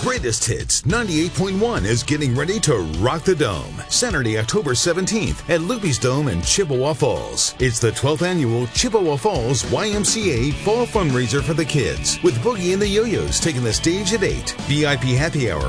Greatest Hits 98.1 is getting ready to rock the Dome. Saturday, October 17th at Luby's Dome in Chippewa Falls. It's the 12th annual Chippewa Falls YMCA Fall Fundraiser for the kids, with Boogie and the Yo-Yos taking the stage at 8. VIP happy hour